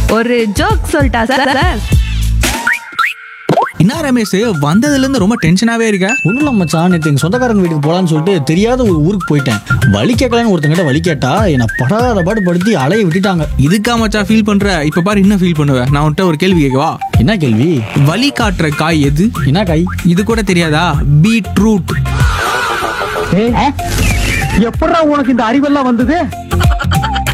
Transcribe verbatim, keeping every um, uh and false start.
ஒரு ஜோக் சொல்லிட்டா sir sir? என்ன ரமேஷ், வந்ததுல இருந்து ரொம்ப டென்ஷனாவே இருக்க? ஒன்றும் இல்லை மச்சான், நேற்று எங்கள் சொந்தக்காரங்க வீட்டுக்கு போகலான்னு சொல்லிட்டு தெரியாத ஒரு ஊருக்கு போயிட்டேன். வழி கேட்கலான்னு ஒருத்தங்கிட்ட வழி கேட்டா என்னை படாத பாடு படுத்தி அலைய விட்டுட்டாங்க. இதுக்கா மச்சான் ஃபீல் பண்ற? இப்ப பாரு என்ன ஃபீல் பண்ணுவேன். நான் உன்கிட்ட ஒரு கேள்வி கேட்கவா? என்ன கேள்வி? வழி காட்டுற காய் எது? என்ன காய்? இது கூட தெரியாதா? பீட்ரூட். எப்படா உனக்கு இந்த அறிவெல்லாம் வந்தது?